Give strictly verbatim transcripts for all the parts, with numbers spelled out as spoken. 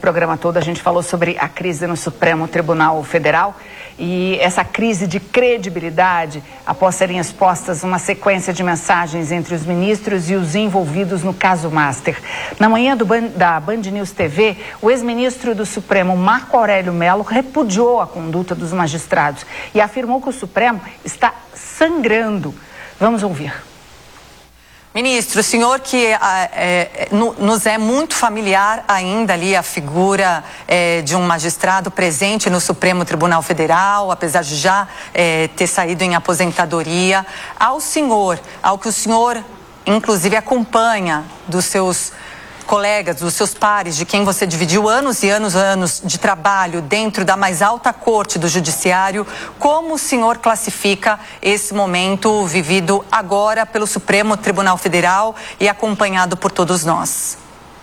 programa todo a gente falou sobre a crise no Supremo Tribunal Federal e essa crise de credibilidade após serem expostas uma sequência de mensagens entre os ministros e os envolvidos no caso Master. Na manhã do Ban- da Band News T V, o ex-ministro do Supremo, Marco Aurélio Mello, repudiou a conduta dos magistrados e afirmou que o Supremo está sangrando. Vamos ouvir. Ministro, o senhor que é, é, nos é muito familiar ainda ali a figura é, de um magistrado presente no Supremo Tribunal Federal, apesar de já é, ter saído em aposentadoria, ao senhor, ao que o senhor inclusive acompanha dos seus colegas, dos seus pares, de quem você dividiu anos e anos, anos de trabalho dentro da mais alta corte do judiciário, como o senhor classifica esse momento vivido agora pelo Supremo Tribunal Federal e acompanhado por todos nós?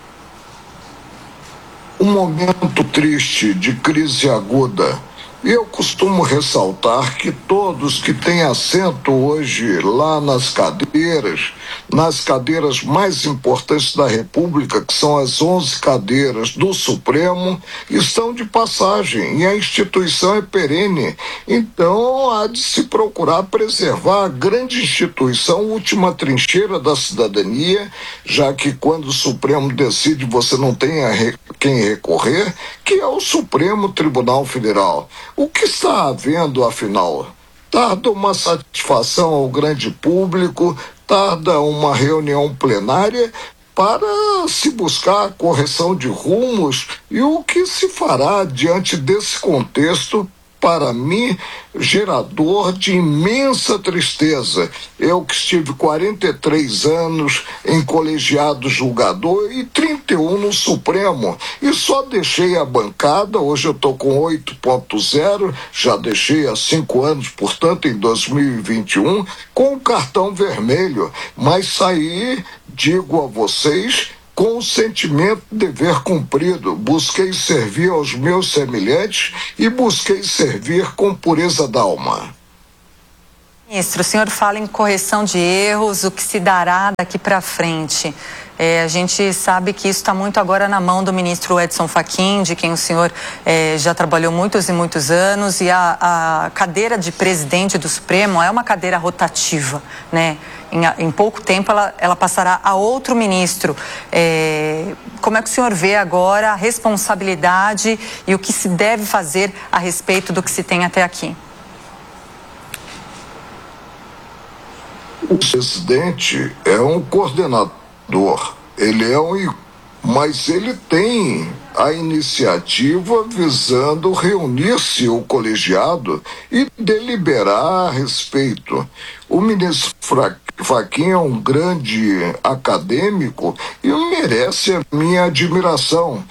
Um momento triste de crise aguda. Eu costumo ressaltar que todos que têm assento hoje lá nas cadeiras, nas cadeiras mais importantes da República, que são as onze cadeiras do Supremo, estão de passagem e a instituição é perene. Então há de se procurar preservar a grande instituição, última trincheira da cidadania, já que quando o Supremo decide você não tem a re... quem recorrer, que é o Supremo Tribunal Federal. O que está havendo, afinal? Tarda uma satisfação ao grande público, tarda uma reunião plenária para se buscar a correção de rumos e o que se fará diante desse contexto, para mim, gerador de imensa tristeza. Eu que estive quarenta e três anos em colegiado julgador e trinta e um no Supremo, e só deixei a bancada, hoje eu estou com oito ponto zero, já deixei há cinco anos, portanto em dois mil e vinte e um, com o cartão vermelho, mas saí, digo a vocês, com o sentimento de dever cumprido. Busquei servir aos meus semelhantes e busquei servir com pureza d'alma. Ministro, o senhor fala em correção de erros, o que se dará daqui para frente. É, a gente sabe que isso está muito agora na mão do ministro Edson Fachin, de quem o senhor é, já trabalhou muitos e muitos anos, e a, a cadeira de presidente do Supremo é uma cadeira rotativa, né? Em, em pouco tempo ela, ela passará a outro ministro. É, como é que o senhor vê agora a responsabilidade e o que se deve fazer a respeito do que se tem até aqui? O presidente é um coordenador, ele é um, mas ele tem a iniciativa visando reunir-se o colegiado e deliberar a respeito. O ministro Fachin é um grande acadêmico e merece a minha admiração.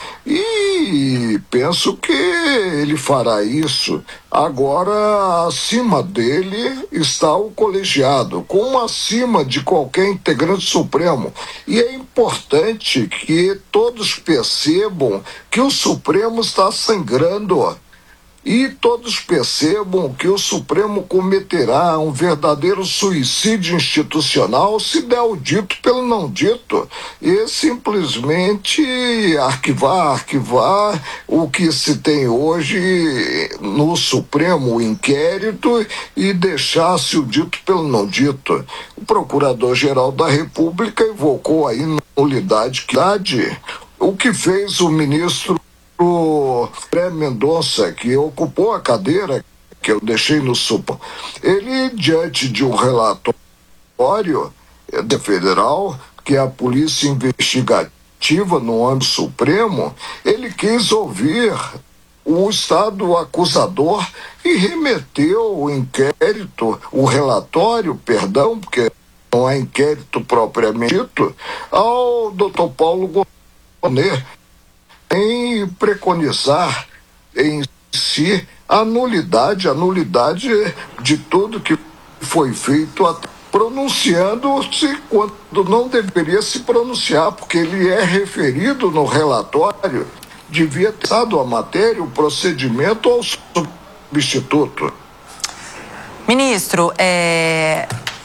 E penso que ele fará isso. Agora, acima dele está o colegiado, como acima de qualquer integrante supremo. E é importante que todos percebam que o Supremo está sangrando. E todos percebam que o Supremo cometerá um verdadeiro suicídio institucional se der o dito pelo não dito. E simplesmente arquivar, arquivar o que se tem hoje no Supremo, o inquérito, e deixar-se o dito pelo não dito. O Procurador-Geral da República evocou aí nulidade, o que fez o ministro o André Mendonça, que ocupou a cadeira que eu deixei no Supremo. Ele, diante de um relatório de federal, que é a Polícia Investigativa no âmbito Supremo, ele quis ouvir o Estado acusador e remeteu o inquérito, o relatório, perdão, porque não é inquérito propriamente dito, ao doutor Paulo Gonet, em preconizar em si a nulidade, a nulidade de tudo que foi feito, pronunciando-se quando não deveria se pronunciar, porque ele é referido no relatório, devia ter dado a matéria, o procedimento ao substituto. Ministro, é...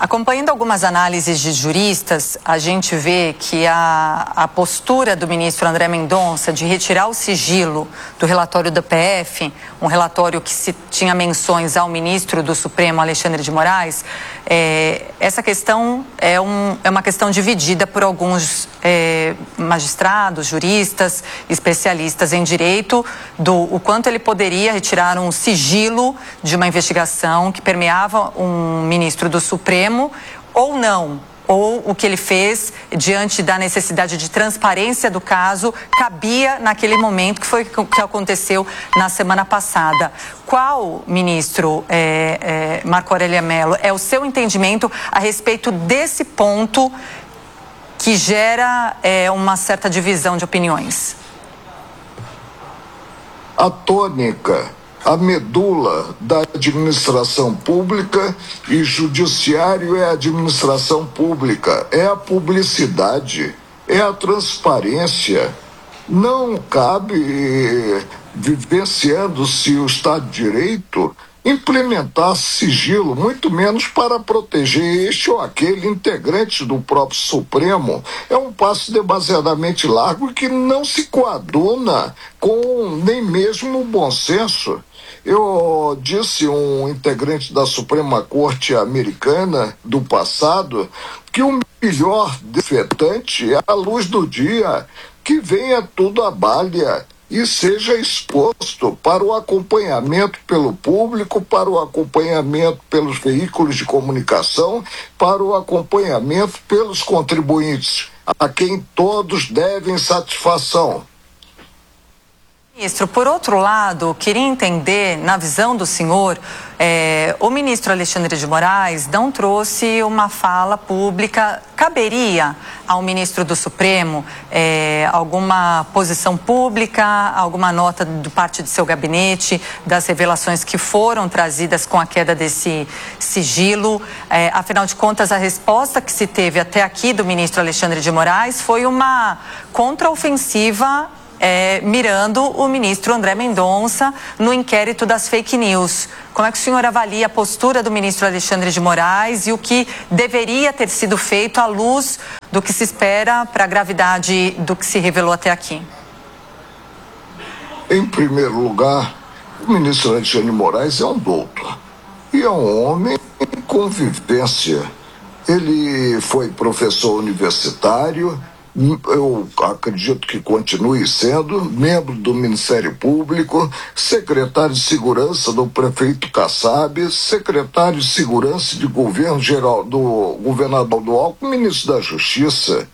Acompanhando algumas análises de juristas, a gente vê que a, a postura do ministro André Mendonça de retirar o sigilo do relatório da P F, um relatório que se tinha menções ao ministro do Supremo, Alexandre de Moraes, é, essa questão é, um, é uma questão dividida por alguns é, magistrados, juristas, especialistas em direito, do o quanto ele poderia retirar um sigilo de uma investigação que permeava um ministro do Supremo ou não, ou o que ele fez diante da necessidade de transparência do caso cabia naquele momento, que foi o que aconteceu na semana passada. Qual, ministro é, é, Marco Aurélio Mello, é o seu entendimento a respeito desse ponto que gera é, uma certa divisão de opiniões? A tônica, a medula da administração pública e judiciário é a administração pública, é a publicidade, é a transparência. Não cabe, vivenciando-se o Estado de Direito, implementar sigilo, muito menos para proteger este ou aquele integrante do próprio Supremo. É um passo demasiadamente largo que não se coaduna com nem mesmo o bom senso. Eu disse um integrante da Suprema Corte Americana do passado que o melhor desinfetante é a luz do dia, que venha tudo à balha e seja exposto para o acompanhamento pelo público, para o acompanhamento pelos veículos de comunicação, para o acompanhamento pelos contribuintes, a quem todos devem satisfação. Ministro, por outro lado, queria entender, na visão do senhor, é, o ministro Alexandre de Moraes não trouxe uma fala pública. Caberia ao ministro do Supremo é, alguma posição pública, alguma nota do parte de seu gabinete, das revelações que foram trazidas com a queda desse sigilo? É, afinal de contas, a resposta que se teve até aqui do ministro Alexandre de Moraes foi uma contraofensiva É, mirando o ministro André Mendonça no inquérito das fake news. Como é que o senhor avalia a postura do ministro Alexandre de Moraes e o que deveria ter sido feito à luz do que se espera para a gravidade do que se revelou até aqui? Em primeiro lugar, o ministro Alexandre de Moraes é um doutor e é um homem em convivência. Ele foi professor universitário, eu acredito que continue sendo membro do Ministério Público, secretário de Segurança do prefeito Kassab, secretário de Segurança de Governo Geral do governador do Alckmin, ministro da Justiça.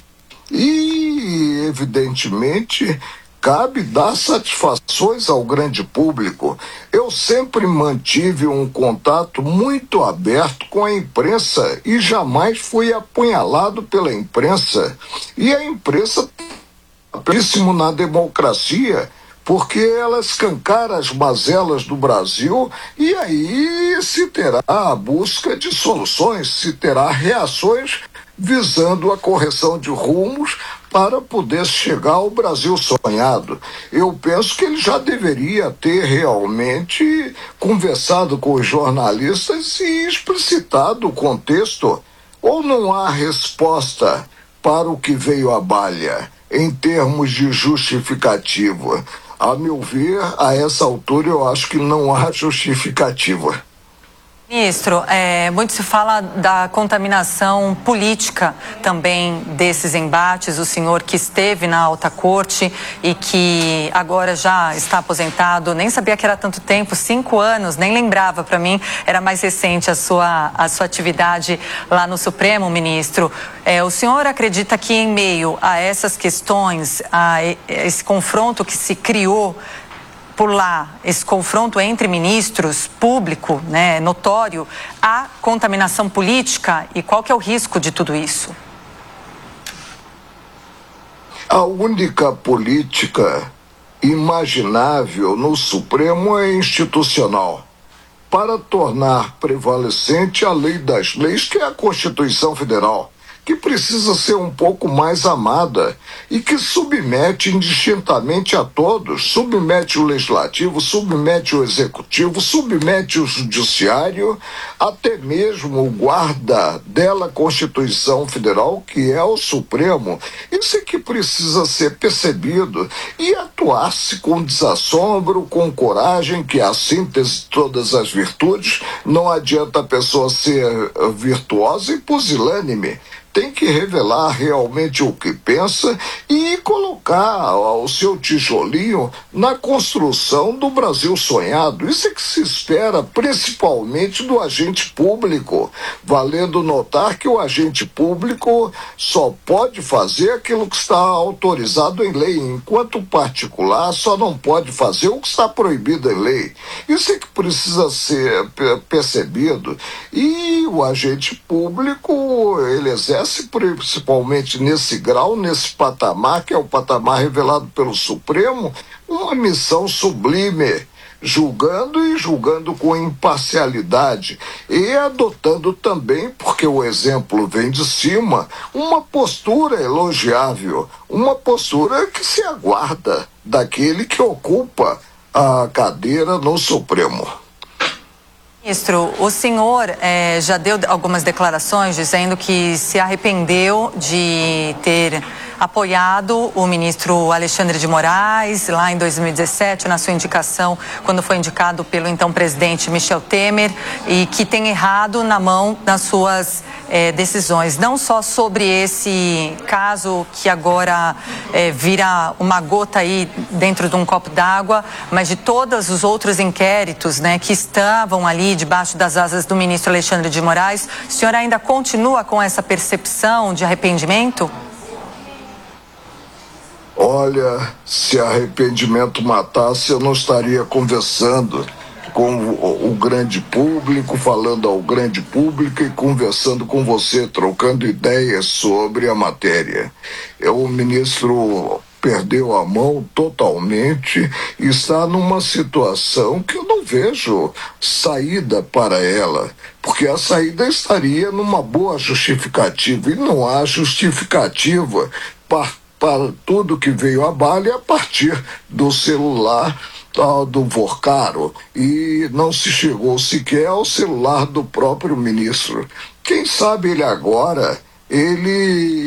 E, evidentemente, cabe dar satisfações ao grande público. Eu sempre mantive um contato muito aberto com a imprensa e jamais fui apunhalado pela imprensa. E a imprensa é péssimo na democracia, porque ela escancara as mazelas do Brasil e aí se terá a busca de soluções, se terá reações visando a correção de rumos para poder chegar ao Brasil sonhado. Eu penso que ele já deveria ter realmente conversado com os jornalistas e explicitado o contexto. Ou não há resposta para o que veio à balha, em termos de justificativa? A meu ver, a essa altura, eu acho que não há justificativa. Ministro, é, muito se fala da contaminação política também desses embates. O senhor que esteve na alta corte e que agora já está aposentado, nem sabia que era tanto tempo, cinco anos, nem lembrava, para mim era mais recente a sua, a sua atividade lá no Supremo, ministro. É, o senhor acredita que em meio a essas questões, a esse confronto que se criou por lá, esse confronto entre ministros, público, né, notório, há contaminação política? E qual que é o risco de tudo isso? A única política imaginável no Supremo é institucional, para tornar prevalecente a lei das leis, que é a Constituição Federal. que precisa ser um pouco mais amada e que submete indistintamente a todos, submete o legislativo, submete o executivo, submete o judiciário, até mesmo o guarda dela Constituição Federal, que é o Supremo. Isso é que precisa ser percebido e atuar-se com desassombro, com coragem, que é a síntese de todas as virtudes. Não adianta a pessoa ser virtuosa e pusilânime. Tem que revelar realmente o que pensa e colocar o seu tijolinho na construção do Brasil sonhado. Isso é que se espera principalmente do agente público, valendo notar que o agente público só pode fazer aquilo que está autorizado em lei, enquanto o particular só não pode fazer o que está proibido em lei. Isso é que precisa ser percebido. E o agente público, ele exerce principalmente nesse grau, nesse patamar, que é o patamar revelado pelo Supremo, uma missão sublime, julgando e julgando com imparcialidade e adotando também, porque o exemplo vem de cima, uma postura elogiável, uma postura que se aguarda daquele que ocupa a cadeira no Supremo. Ministro, o senhor eh, já deu algumas declarações dizendo que se arrependeu de ter apoiado o ministro Alexandre de Moraes lá em dois mil e dezessete, na sua indicação, quando foi indicado pelo então presidente Michel Temer, e que tem errado na mão das suas eh, decisões, não só sobre esse caso que agora eh, vira uma gota aí dentro de um copo d'água, mas de todos os outros inquéritos, né, que estavam ali debaixo das asas do ministro Alexandre de Moraes. O senhor ainda continua com essa percepção de arrependimento? Olha, se arrependimento matasse, eu não estaria conversando com o, o grande público, falando ao grande público e conversando com você, trocando ideias sobre a matéria. Eu, o ministro perdeu a mão totalmente e está numa situação que eu não vejo saída para ela, porque a saída estaria numa boa justificativa, e não há justificativa para para tudo que veio à balha a partir do celular uh, do Vorcaro, e não se chegou sequer ao celular do próprio ministro. Quem sabe ele agora, ele